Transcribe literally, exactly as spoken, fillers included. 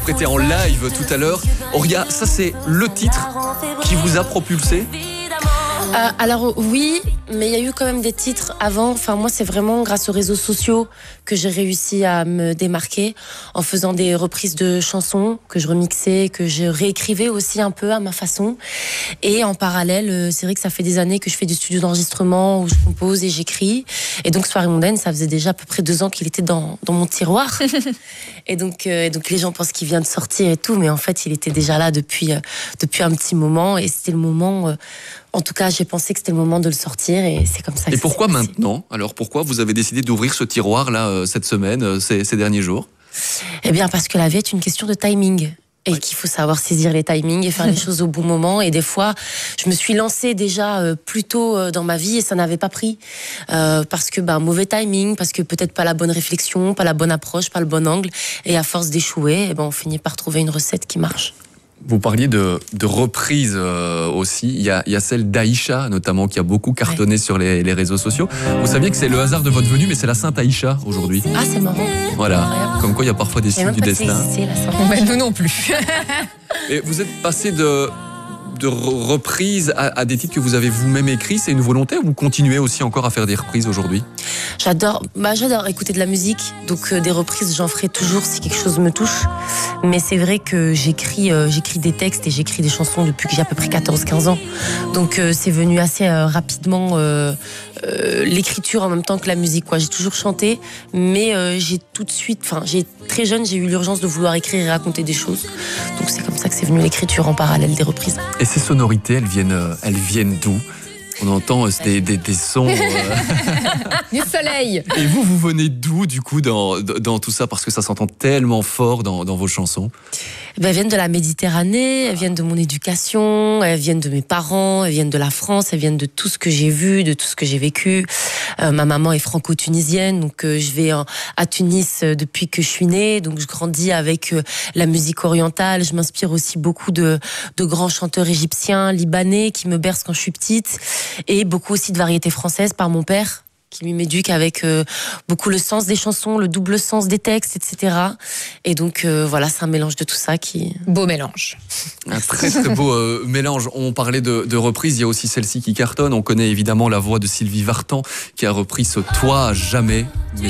Prêté en live tout à l'heure. Auria, ça c'est le titre qui vous a propulsé? Euh, alors oui, mais il y a eu quand même des titres avant. Enfin moi c'est vraiment grâce aux réseaux sociaux que j'ai réussi à me démarquer en faisant des reprises de chansons que je remixais, que je réécrivais aussi un peu à ma façon. Et en parallèle, c'est vrai que ça fait des années que je fais du studio d'enregistrement où je compose et j'écris. Et donc Soirée mondaine, ça faisait déjà à peu près deux ans qu'il était dans, dans mon tiroir. Et donc, euh, donc les gens pensent qu'il vient de sortir et tout, mais en fait il était déjà là depuis, euh, depuis un petit moment et c'était le moment... Euh, En tout cas, j'ai pensé que c'était le moment de le sortir et c'est comme ça que Et ça pourquoi s'est passé. maintenant? Alors pourquoi vous avez décidé d'ouvrir ce tiroir là euh, cette semaine, euh, ces, ces derniers jours? Eh bien, parce que la vie est une question de timing. Et ouais. Qu'il faut savoir saisir les timings et faire les choses au bon moment. Et des fois, je me suis lancée déjà euh, plus tôt euh, dans ma vie et ça n'avait pas pris. Euh, parce que bah, mauvais timing, parce que peut-être pas la bonne réflexion, pas la bonne approche, pas le bon angle. Et à force d'échouer, eh ben, on finit par trouver une recette qui marche. Vous parliez de, de reprises euh, aussi. Il y a, il y a celle d'Aïcha, notamment, qui a beaucoup cartonné ouais. sur les, les réseaux sociaux. Vous saviez que c'est le hasard de votre venue, mais c'est la Sainte Aïcha aujourd'hui. Ah, c'est marrant. Voilà. Incroyable. Comme quoi, il y a parfois des signes du destin. C'est la Sainte Aïcha. Nous non plus. Et vous êtes passé de, de reprises à, à des titres que vous avez vous-même écrits. C'est une volonté ou vous continuez aussi encore à faire des reprises aujourd'hui? J'adore, bah j'adore écouter de la musique, donc euh, des reprises j'en ferai toujours si quelque chose me touche. Mais c'est vrai que j'écris, euh, j'écris des textes et j'écris des chansons depuis que j'ai à peu près quatorze quinze ans. Donc euh, c'est venu assez euh, rapidement euh, euh, l'écriture en même temps que la musique, quoi. J'ai toujours chanté, mais euh, j'ai tout de suite, enfin j'ai très jeune, j'ai eu l'urgence de vouloir écrire et raconter des choses. Donc c'est comme ça que c'est venu l'écriture en parallèle des reprises. Et ces sonorités, elles viennent, elles viennent d'où? On entend euh, des, des, des sons... Euh... du soleil. Et vous, vous venez d'où, du coup, dans, dans tout ça? Parce que ça s'entend tellement fort dans, dans vos chansons. Ben, elles viennent de la Méditerranée, elles viennent de mon éducation, elles viennent de mes parents, elles viennent de la France, elles viennent de tout ce que j'ai vu, de tout ce que j'ai vécu. Euh, ma maman est franco-tunisienne, donc euh, je vais en, à Tunis euh, depuis que je suis née, donc je grandis avec euh, la musique orientale. Je m'inspire aussi beaucoup de, de grands chanteurs égyptiens, libanais, qui me bercent quand je suis petite, et beaucoup aussi de variétés françaises par mon père, qui lui m'éduque avec euh, beaucoup le sens des chansons, le double sens des textes, et cetera. Et donc euh, voilà, c'est un mélange de tout ça qui... Beau mélange. Un très très beau euh, mélange. On parlait de, de reprises, il y a aussi celle-ci qui cartonne. On connaît évidemment la voix de Sylvie Vartan qui a repris ce « Toi, jamais ». Mais